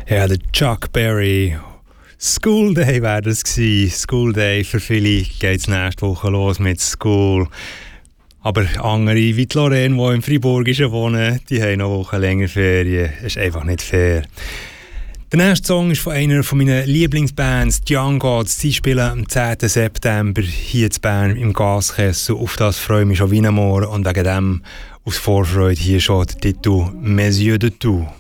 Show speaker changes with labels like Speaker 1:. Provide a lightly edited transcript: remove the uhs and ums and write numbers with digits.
Speaker 1: Ja, der Chuck Berry. School Day wäre das gewesen. School Day, für viele geht es nächste Woche los mit School. Aber andere, wie die Lorraine, die im Friburgischen wohnen, die haben noch eine Woche länger Ferien. Das ist einfach nicht fair. Der nächste Song ist von einer meiner Lieblingsbands, die Young Gods. Sie spielen am 10. September hier in Bern im Gaskessel. Auf das freue ich mich schon wie ein Moor. Und wegen dem aus Vorfreude hier schon der Titel «Mes yeux de tout».